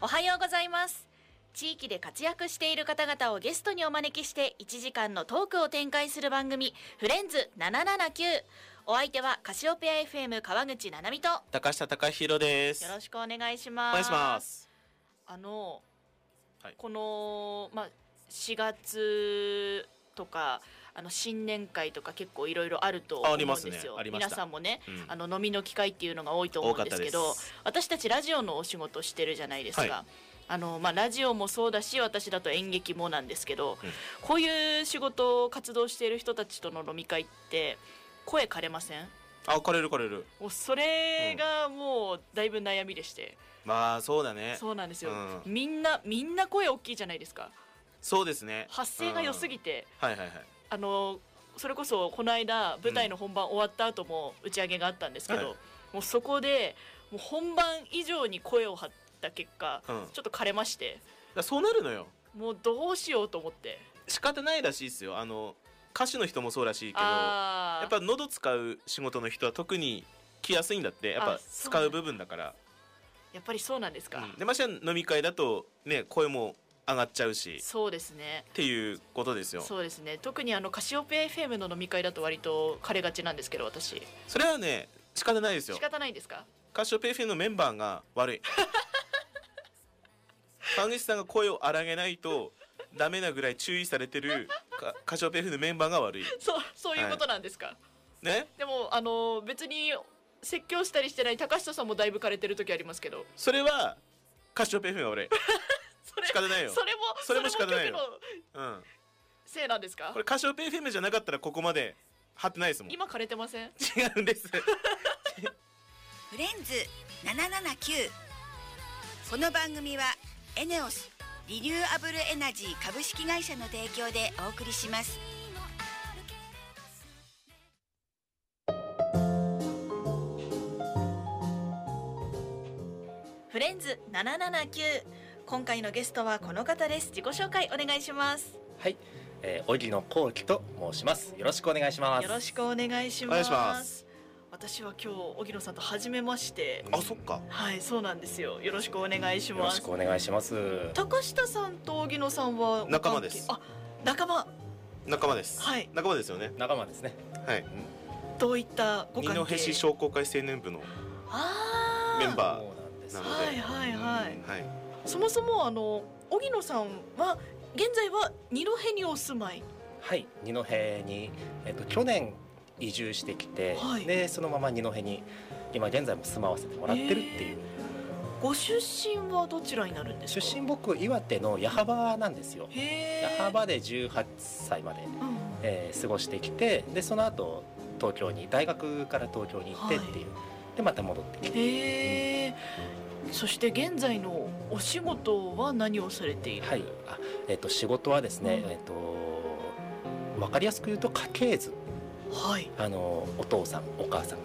おはようございます。地域で活躍している方々をゲストにお招きして1時間のトークを展開する番組フレンズ779。お相手はカシオペア FM 川口七海と高下隆弘です。 よろしくお願いします。 お願いします。 はい、この、4月とか新年会とか結構いろいろあると思うんですよ。皆さんもね、飲みの機会っていうのが多いと思うんですけど、私たちラジオのお仕事してるじゃないですか。ラジオもそうだし、私だと演劇もなんですけど、こういう仕事を活動している人たちとの飲み会って声枯れません？ 枯れる。 もうそれがもうだいぶ悩みでして。 そうだね。 そうなんですよ。みんな声大きいじゃないですか。 そうですね。 発声が良すぎて、 はい。 それこそこの間舞台の本番終わった後も打ち上げがあったんですけど、もうそこでもう本番以上に声を張った結果、ちょっと枯れまして。 そうなるのよ。 もうどうしようと思って。 仕方ないらしいですよ。歌手の人もそうらしいけど、やっぱ喉使う仕事の人は特に来やすいんだって。やっぱ使う部分だから。 やっぱりそうなんですか。 でましてや飲み会だとね、声も上がっちゃうし。 そうですね。 っていうことですよ。 そうですね。特にカシオペア FM の飲み会だと割と枯れがちなんですけど、私。 それはね、仕方ないですよ。 仕方ないんですか。 カシオペア FM のメンバーが悪い。川口さんが声を荒げないとダメなぐらい注意されてるカシオペア FM のメンバーが悪い。 そういうことなんですか。 ね。 でも別に説教したりしてない高下さんもだいぶ枯れてる時ありますけど。 それはカシオペア FM が悪い。仕方ないよ。それも仕方ないよ。 せいなんですか。 これカシオペア FM じゃなかったらここまで張ってないですもん。 今枯れてません？違うんです。フレンズ779。この番組はエネオスリニューアブルエナジー株式会社の提供でお送りします。 フレンズ779。今回のゲストはこの方です。自己紹介お願いします。 はい、荻野幸喜と申します。よろしくお願いします。 よろしくお願いします。私は今日荻野さんと初めまして。 そっか。 はい、そうなんですよ。よろしくお願いします。 よろしくお願いします。 高下さんと荻野さんは仲間です。 仲間です。はい、仲間ですよね。 仲間ですね。 はい。 どういったご関係？ 二戸市商工会青年部のメンバーなので。はい。 そもそも荻野さんは現在は二戸にお住まい。 はい、二戸に去年移住してきて、でそのまま二戸に今現在も住まわせてもらってるっていう。 ご出身はどちらになるんですか？ 出身僕岩手の矢巾なんですよ。矢巾で18歳まで、過ごしてきて、でその後東京に大学から東京に行ってっていう、でまた戻ってきて。 そして現在のお仕事は何をされている？はい、 仕事はですね、分かりやすく言うと家系図、お父さんお母さん